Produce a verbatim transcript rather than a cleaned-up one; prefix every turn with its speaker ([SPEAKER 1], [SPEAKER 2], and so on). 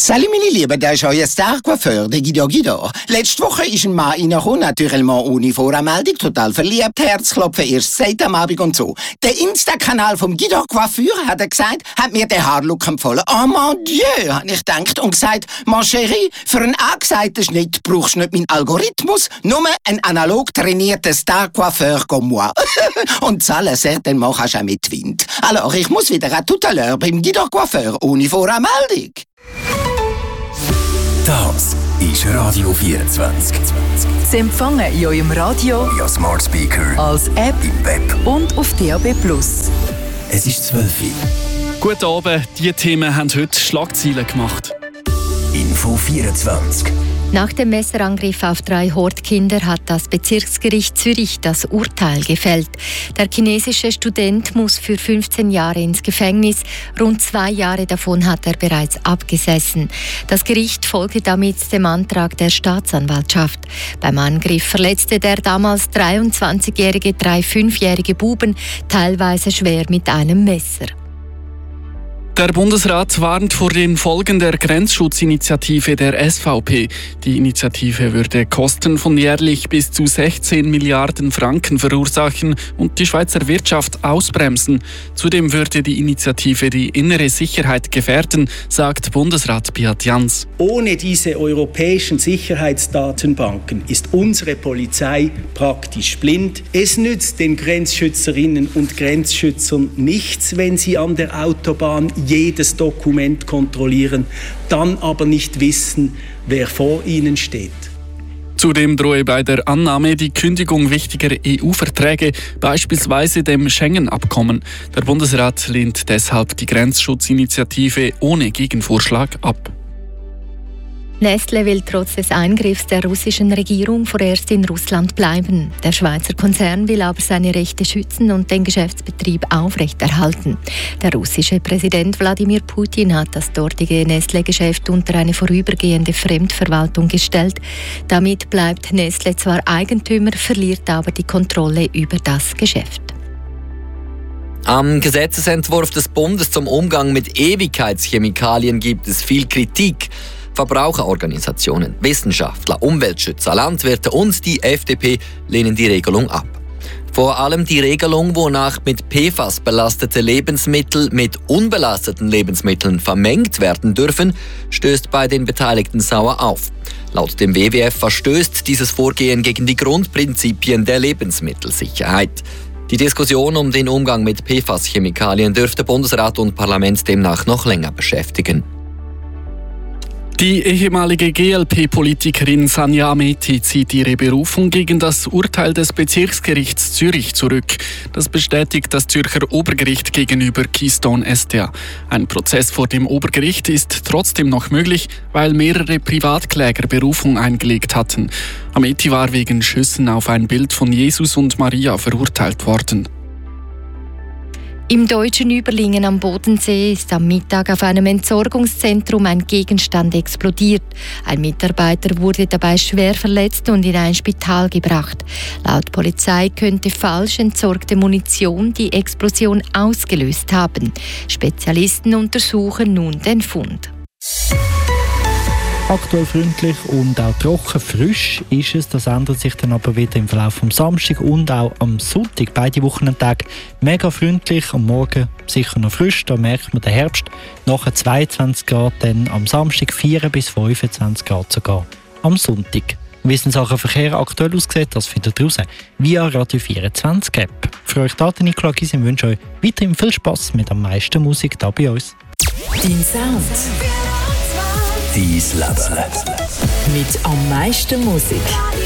[SPEAKER 1] Salut meine Lieben, das ist euer Star-Coiffeur, der Guido Guido. Letzte Woche ist ein Mann reingekommen, natürlich mal ohne Voranmeldung, total verliebt, Herzklopfen erst seit am Abend und so. Der Insta-Kanal vom Guido Coiffeur, hat er gesagt, hat mir den Haarlook empfohlen. Oh mon Dieu, habe ich gedacht und gesagt, mon chéri, für einen angesagten Schnitt brauchst du nicht meinen Algorithmus, nur einen analog trainierten Star-Coiffeur comme moi. Und zahlen certainement kannst du auch mit Wind. Alors, ich muss wieder à tout à l'heure beim Guido Coiffeur ohne Voranmeldung.
[SPEAKER 2] Das ist Radio vierundzwanzig.
[SPEAKER 3] Sie empfangen in eurem Radio,
[SPEAKER 2] via Smart Speaker,
[SPEAKER 3] als App
[SPEAKER 2] im Web
[SPEAKER 3] und auf D A B plus.
[SPEAKER 2] Es ist zwölf Uhr.
[SPEAKER 4] Guten Abend, diese Themen haben heute Schlagzeilen gemacht.
[SPEAKER 2] Info vierundzwanzig.
[SPEAKER 5] Nach dem Messerangriff auf drei Hortkinder hat das Bezirksgericht Zürich das Urteil gefällt. Der chinesische Student muss für fünfzehn Jahre ins Gefängnis. Rund zwei Jahre davon hat er bereits abgesessen. Das Gericht folgte damit dem Antrag der Staatsanwaltschaft. Beim Angriff verletzte der damals dreiundzwanzigjährige drei fünfjährige Buben teilweise schwer mit einem Messer.
[SPEAKER 4] Der Bundesrat warnt vor den Folgen der Grenzschutzinitiative der S V P. Die Initiative würde Kosten von jährlich bis zu sechzehn Milliarden Franken verursachen und die Schweizer Wirtschaft ausbremsen. Zudem würde die Initiative die innere Sicherheit gefährden, sagt Bundesrat Beat Jans.
[SPEAKER 6] Ohne diese europäischen Sicherheitsdatenbanken ist unsere Polizei praktisch blind. Es nützt den Grenzschützerinnen und Grenzschützern nichts, wenn sie an der Autobahn jedes Dokument kontrollieren, dann aber nicht wissen, wer vor ihnen steht.
[SPEAKER 4] Zudem drohe bei der Annahme die Kündigung wichtiger E U-Verträge, beispielsweise dem Schengen-Abkommen. Der Bundesrat lehnt deshalb die Grenzschutzinitiative ohne Gegenvorschlag ab.
[SPEAKER 5] Nestle will trotz des Eingriffs der russischen Regierung vorerst in Russland bleiben. Der Schweizer Konzern will aber seine Rechte schützen und den Geschäftsbetrieb aufrechterhalten. Der russische Präsident Wladimir Putin hat das dortige Nestle-Geschäft unter eine vorübergehende Fremdverwaltung gestellt. Damit bleibt Nestle zwar Eigentümer, verliert aber die Kontrolle über das Geschäft.
[SPEAKER 7] Am Gesetzesentwurf des Bundes zum Umgang mit Ewigkeitschemikalien gibt es viel Kritik. Verbraucherorganisationen, Wissenschaftler, Umweltschützer, Landwirte und die F D P lehnen die Regelung ab. Vor allem die Regelung, wonach mit P F A S belastete Lebensmittel mit unbelasteten Lebensmitteln vermengt werden dürfen, stößt bei den Beteiligten sauer auf. Laut dem W W F verstößt dieses Vorgehen gegen die Grundprinzipien der Lebensmittelsicherheit. Die Diskussion um den Umgang mit P F A S-Chemikalien dürfte Bundesrat und Parlament demnach noch länger beschäftigen.
[SPEAKER 4] Die ehemalige G L P-Politikerin Sanja Ameti zieht ihre Berufung gegen das Urteil des Bezirksgerichts Zürich zurück. Das bestätigt das Zürcher Obergericht gegenüber Keystone S D A. Ein Prozess vor dem Obergericht ist trotzdem noch möglich, weil mehrere Privatkläger Berufung eingelegt hatten. Ameti war wegen Schüssen auf ein Bild von Jesus und Maria verurteilt worden.
[SPEAKER 5] Im deutschen Überlingen am Bodensee ist am Mittag auf einem Entsorgungszentrum ein Gegenstand explodiert. Ein Mitarbeiter wurde dabei schwer verletzt und in ein Spital gebracht. Laut Polizei könnte falsch entsorgte Munition die Explosion ausgelöst haben. Spezialisten untersuchen nun den Fund.
[SPEAKER 8] Aktuell freundlich und auch trocken frisch ist es. Das ändert sich dann aber wieder im Verlauf vom Samstag und auch am Sonntag. Beide Wochenendtage mega freundlich, am Morgen sicher noch frisch, da merkt man den Herbst. Nachher zweiundzwanzig Grad, dann am Samstag vier bis fünfundzwanzig Grad sogar am Sonntag. Wie es in Sachen Verkehr aktuell aussieht, das findet ihr raus via Radio vierundzwanzig App. Für euch Daten, Nicola Gysi, wünsche euch weiterhin viel Spass mit am meisten Musik da bei uns.
[SPEAKER 3] Dein Sound.
[SPEAKER 2] Dein Leben.
[SPEAKER 3] Mit am meisten Musik.